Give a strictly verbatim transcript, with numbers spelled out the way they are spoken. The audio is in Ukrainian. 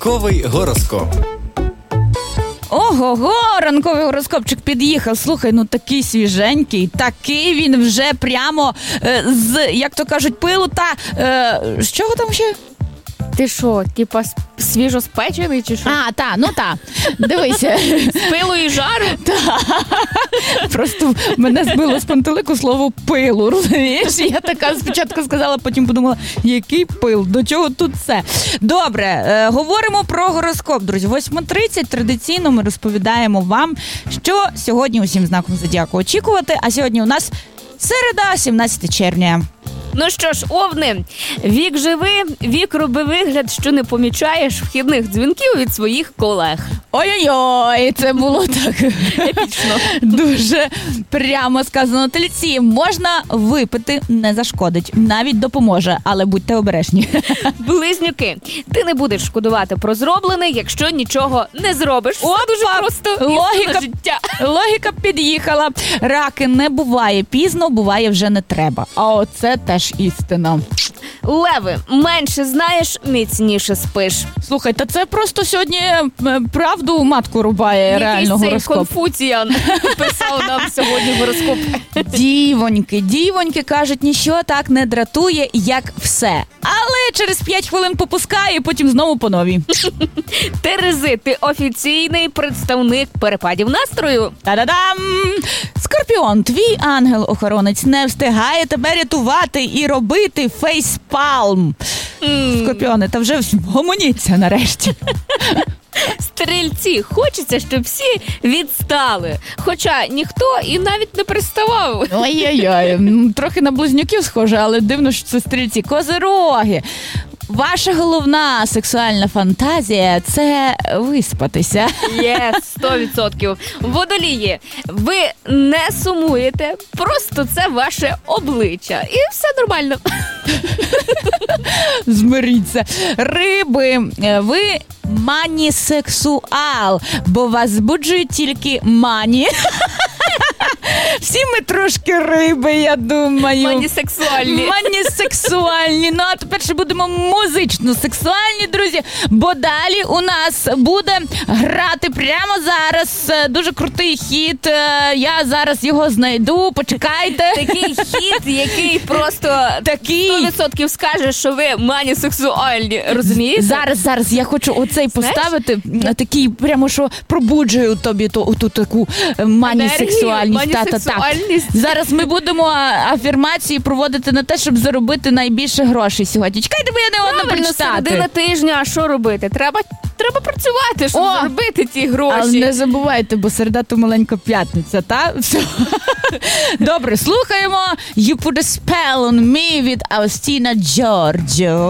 Ранковий гороскоп. Ого-го, ранковий гороскопчик під'їхав. Слухай, ну такий свіженький, такий він вже прямо е, з, як то кажуть, пилу та... Е, з чого там ще? Ти що, типа свіжо спечений чи що? А, та, ну та. Дивися. З пилу і жару? Просто мене збило з пантелику слово пилу, розумієш? Я така спочатку сказала, потім подумала, який пил, до чого тут це? Добре, е, говоримо про гороскоп, друзі. восьма тридцять традиційно ми розповідаємо вам, що сьогодні усім знаком зодіаку очікувати, а сьогодні у нас середа, сімнадцяте червня. Ну що ж, овни, вік живи, вік роби вигляд, що не помічаєш вхідних дзвінків від своїх колег. Ой-ой-ой, це було так епічно. Дуже прямо сказано. Тельці, можна випити, не зашкодить, навіть допоможе, але будьте обережні. Близнюки, ти не будеш шкодувати про зроблене, якщо нічого не зробиш. Все дуже просто. Логіка, життя. логіка під'їхала. Раки, не буває пізно, буває вже не треба. А оце теж істина. Леви, менше знаєш, міцніше спиш. Слухай, та це просто сьогодні е, правду матку рубає. Якийсь реально цей гороскоп. Конфуціян писав нам сьогодні гороскоп. Дівоньки, дівоньки кажуть, ніщо так не дратує, як все. Але через п'ять хвилин попускає, потім знову по новій. Терези, ти офіційний представник перепадів настрою. Та-да-дам! Скорпіон, твій ангел-охоронець не встигає тебе рятувати і робити фейспалм. Mm. Скорпіони, та вже гомоніться нарешті. Стрільці, хочеться, щоб всі відстали. Хоча ніхто і навіть не приставав. Ой-ой-ой, трохи на близнюків схоже, але дивно, що це стрільці. Козироги, ваша головна сексуальна фантазія – це виспатися. Є, сто відсотків. Водолії, ви не сумуєте, просто це ваше обличчя. І все нормально. Змиріться. Риби, ви манісексуал, бо вас збуджують тільки мані. Всі ми трошки риби, я думаю. Манісексуальні. Манісексуальні. Ну, а тепер ще будемо музично сексуальні, друзі, бо далі у нас буде грати прямо зараз дуже крутий хіт. Я зараз його знайду, почекайте. Такий хіт, який просто Такий. сто відсотків скаже, що ви манісексуальні. Розумієте? Зараз, зараз я хочу оцей Знаєш? поставити, такий прямо, що пробуджує у тобі ту, ту таку манісексуальність. Та-та-та. Манісексуальність. Зараз ми будемо афірмації проводити на те, щоб заробити найбільше грошей сьогодні. Чекайте, бо я не одна Правильно, середина прочитати. тижня, а що робити? Треба, треба працювати, щоб О! заробити ті гроші. Але не забувайте, бо середа то маленька п'ятниця, та? Все. Добре, слухаємо You Put a Spell on Me від Аустіна Джорджо.